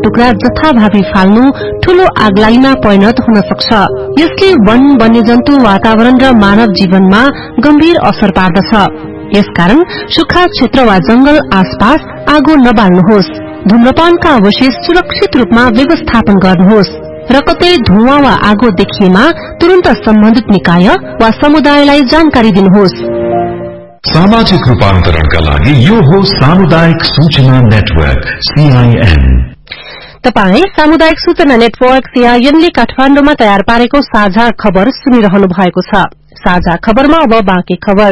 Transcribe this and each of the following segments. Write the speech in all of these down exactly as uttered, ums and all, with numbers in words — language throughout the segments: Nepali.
टुक्रा जथाभावी फाल्नु ठूलो आगलागीमा परिणत हुन सक्छ। यसले वन वन्यजन्तु वातावरण र मानव जीवनमा गम्भीर असर पार्दछ। यसकारण सुक्खा क्षेत्र वा जंगल आसपास आगो नबाल्नुहोस्। धूम्रपानका अवशेष सुरक्षित रूपमा व्यवस्थापन गर्नुहोस् र कतै धुवाँ वा आगो देखिएमा तुरन्त सम्बन्धित निकाय वा समुदायलाई जानकारी दिनुहोस्। सामाजिक रूपान्तरणका लागि यो हो सामुदायिक सूचना नेटवर्क सीआईएन। तपाई सामुदायिक सूचना नेटवर्क सीआईएन ले काठमाडौँमा तयार पारेको साझा खबर सुनिरहनु भएको छ। साझा खबरमा अब बाँकी खबर।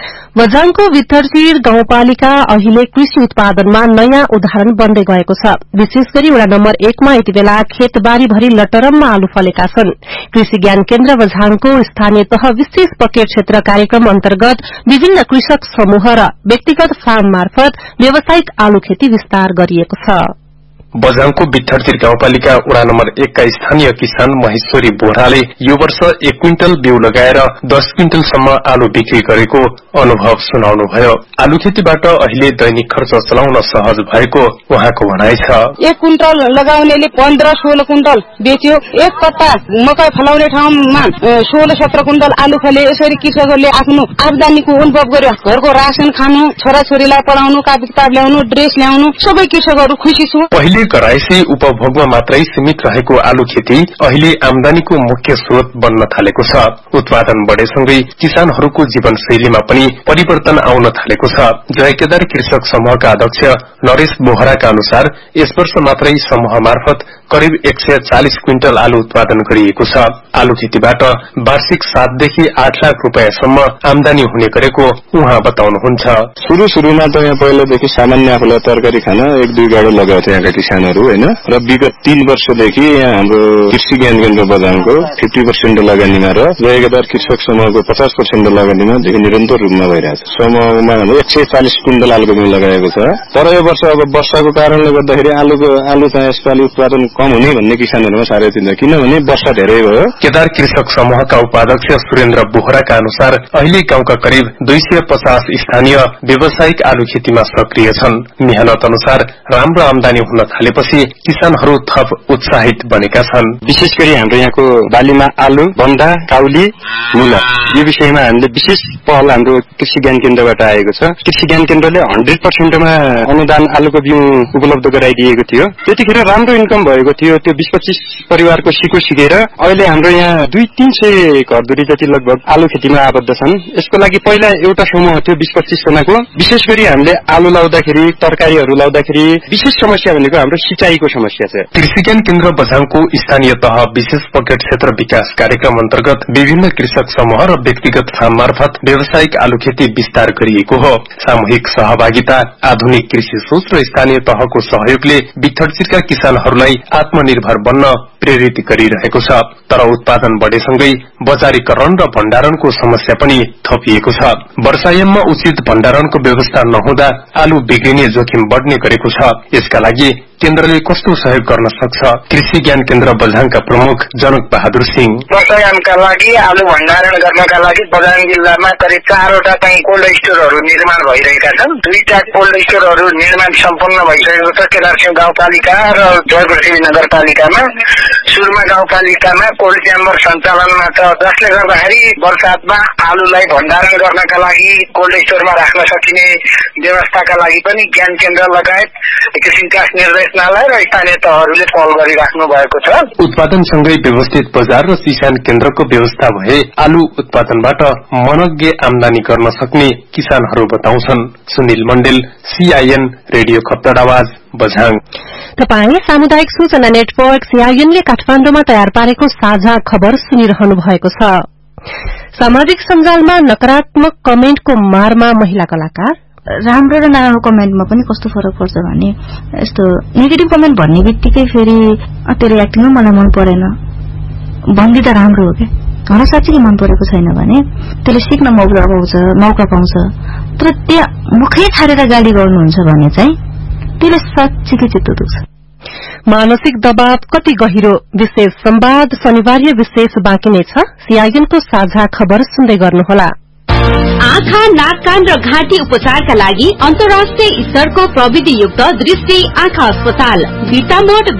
बझाङको विथरचिर गाउँपालिका अहिले कृषि उत्पादनमा नयाँ उदाहरण बन्दै गएको छ। विशेष गरी वडा नम्बर एकमा यति बेला खेतबारी भरि लटरममा आलु फलेका छन्। कृषि ज्ञान केन्द्र बझाङको स्थानीय तह विशेष पकेट क्षेत्र कार्यक्रम अन्तर्गत विभिन्न कृषक समूह र व्यक्तिगत फार्म मार्फत व्यावसायिक आलु खेती विस्तार गरिएको छ। बझाङको विठ्ठरचिर गाउँपालिका वडा नम्बर एक का स्थानीय किसान महेश्वरी बोहराले यो वर्ष एक क्विन्टल बिउ लगाएर दस क्विन्टलसम्म आलु बिक्री गरेको अनुभव सुनाउनुभयो। आलु खेतीबाट अहिले दैनिक खर्च चलाउन सहज भएको उहाँको भनाइ छ। एक क्विन्टल लगाउनेले पन्ध्र सोह्र क्विन्टल बेच्यो। एक कट्टा मकै फलाउने ठाउँमा सोह्र सत्र क्विन्टल आलु फले। यसरी कृषकहरूले आफ्नो आम्दानीको अनुभव गर्यो। घरको रासन खानु, छोराछोरीलाई पढाउनु, कापी किताब ल्याउनु, ड्रेस ल्याउनु, सबै कृषकहरू खुसी छु। पहिले कराइसे उपभोगमा मात्रै सीमित रहेको आलु खेती अहिले आमदानीको मुख्य स्रोत बन्न थालेको छ। उत्पादन बढेसँगै किसानहरूको जीवनशैलीमा पनि परिवर्तन आउन थालेको छ। जयकेदार कृषक समूहका अध्यक्ष नरेश बोहराका अनुसार यस वर्ष मात्रै समूह मार्फत करिब एक सय चालिस क्विन्टल आलु उत्पादन गरिएको छ। आलु खेतीबाट वार्षिक सातदेखि आठ लाख रूपियाँसम्म आमदानी हुने गरेको उहाँ बताउनुहुन्छ। शुरू शुरूमा त यहाँ पहिलादेखि सामान्य आफूलाई तरकारी खान एक दुई गाडो लगाउँथे यहाँका किसानहरू होइन, र विगत तीन वर्षदेखि यहाँ हाम्रो कृषि ज्ञान केन्द्र बझाङको फिफ्टी पर्सेन्ट लगानीमा र जयकेदार कृषक समूहको पचास पर्सेन्ट लगानीमा निरन्तर रूपमा भइरहेछ। समूहमा एक सय चालिस क्विन्टल आलुको बिउ लगाएको छ। तर यो वर्ष अब वर्षाको कारणले गर्दाखेरि आलुको आलु चाहिँ यसपालि उत्पादन कम हुने भन्ने किसानहरूमा साह्रै चिन्ता, किनभने वर्षा धेरै भयो। केदार कृषक समूहका उपाध्यक्ष सुरेन्द्र बोहराका अनुसार अहिले गाउँका करिब दुई सय पचास स्थानीय व्यावसायिक आलु खेतीमा सक्रिय छन्। मेहनत अनुसार राम्रो आमदानी हुन थालेपछि किसानहरू थप उत्साहित बनेका छन्। विशेष गरी हाम्रो यहाँको बालीमा आलु, बन्दा, काउली, मुला यो विषयमा हामीले विशेष पहल हाम्रो कृषि ज्ञान केन्द्रबाट आएको छ। कृषि ज्ञान केन्द्रले हन्ड्रेड पर्सेन्टमा अनुदान आलुको बिउ उपलब्ध गराइदिएको थियो। त्यतिखेर राम्रो इन्कम भएको थियो। त्यो बीस पच्चीस परिवारको सिको सिकेर अहिले हाम्रो यहाँ दुई तीन सय घरधुरी जति लगभग आलु खेतीमा आबद्ध छन्। यसको लागि पहिला एउटा समूह थियो बीस पच्चीस जनाको। विशेष गरी हामीले आलु लाउँदाखेरि, तरकारीहरू लाउँदाखेरि विशेष समस्या भनेको हाम्रो सिंचाईको समस्या छ। कृषि ज्ञान केन्द्र बझाङको स्थानीय तह विशेष पकेट क्षेत्र विकास कार्यक्रम अन्तर्गत विभिन्न कृषक समूह र व्यक्तिगत फार्म मार्फत व्यावसायिक आलु खेती विस्तार गरिएको हो। सामूहिक सहभागिता, आधुनिक कृषि सोच र स्थानीय तहको सहयोगले विठ्ठरचिरका किसानहरूलाई आत्मनिर्भर बन्न प्रेरित गरिरहेको छ। तर उत्पादन बढेसँगै बजारीकरण र भण्डारणको समस्या पनि थपिएको छ। वर्षायाममा उचित भण्डारणको व्यवस्था नहुँदा आलु बिग्रिने जोखिम बढ्ने गरेको छ। यसका लागि केन्द्रले कस्तो सहयोग गर्न सक्छ? कृषि ज्ञान केन्द्र बझाङका प्रमुख जनक बहादुर सिंह। वर्षायामका लागि आलु भण्डारण गर्नका लागि बझाङ जिल्लामा करिब चारवटा चाहिँ कोल्ड स्टोरहरू निर्माण भइरहेका छन्। दुईटा कोल्ड स्टोरहरू निर्माण सम्पन्न भइसकेको छ केदारसिंह गाउँपालिका र जयपृथ्वी नगरपालिकामा। सुरमा गाउँपालिकामा कोल्ड च्याम्बर सञ्चालनमा छ, जसले गर्दाखेरि वर्षातमा आलुलाई भण्डारण गर्नका लागि कोल्ड स्टोरमा राख्न सकिने व्यवस्थाका लागि पनि ज्ञान केन्द्र लगायत कृषि विकास निर्देशनालय र स्थानीय तहहरूले पहल गरिराख्नु भएको छ। उत्पादनसँगै व्यवस्थित बजार र किसान केन्द्रको व्यवस्था भए आलु उत्पादनबाट मनग्गे आमदानी गर्न सक्ने किसानहरू बताउँछन्। सुनिल मण्डेल, सीआईएन रेडियो खप्तड आवाज, बझाङ। तपाईँ सामुदायिक सूचना नेटवर्क सीआईएनले काठमाडौँमा तयार पारेको साझा खबर सुनिरहनु भएको छ। सामाजिक सञ्जालमा नकारात्मक कमेन्टको मारमा महिला कलाकार। राम्रो र नराम्रो कमेन्टमा पनि कस्तो फरक पर्छ भने, यस्तो नेगेटिभ कमेन्ट भन्ने बित्तिकै फेरि त्यो रियाक्टिङ मलाई मन परेन भनिदिँदा राम्रो हो क्या। घर साँच्चै मन परेको छैन भने त्यसले सिक्न मौका पाउँछ मौका पाउँछ तर त्यहाँ मुखै छाडेर गाली गर्नुहुन्छ भने चाहिँ त्यसले साँच्चीकै चित्त दुख्छ। मानसिक दबाव कति गहिरो विशेष संवाद शनिबार विशेष बाँकी नै छ। सीआईएनको साझा खबर सुन्दै गर्नुहोला। आँखा, नाक, कान र घाँटी उपचारका लागि अन्तर्राष्ट्रिय स्तरको प्रविधियुक्त दृष्टि आँखा अस्पताल भिटामोड